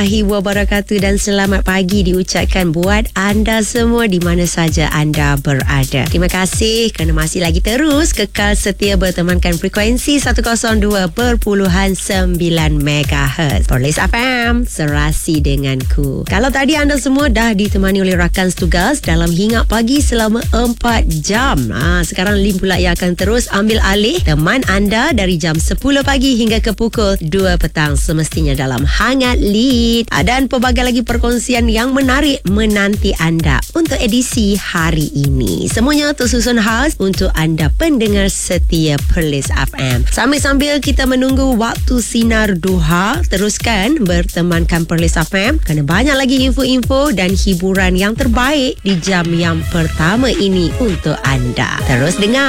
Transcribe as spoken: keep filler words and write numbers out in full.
wabarakatuh dan selamat pagi diucapkan buat anda semua di mana saja anda berada. Terima kasih kerana masih lagi terus kekal setia bertemankan frekuensi seratus dua perpuluhan sembilan megahertz Perlis F M, serasi denganku. Kalau tadi anda semua dah ditemani oleh rakan setugas dalam Hingat Pagi selama empat jam, ha, sekarang Lim pula yang akan terus ambil alih teman anda dari jam sepuluh pagi hingga ke pukul dua petang, semestinya dalam Hangat Lead. Dan pelbagai lagi perkongsian yang menarik menanti anda untuk edisi hari ini. Semuanya tersusun khas untuk anda pendengar setia Perlis F M. Sambil-sambil kita menunggu waktu sinar duha, teruskan bertemankan Perlis F M kerana banyak lagi info-info dan hiburan yang terbaik di jam yang pertama ini untuk anda. Terus dengar.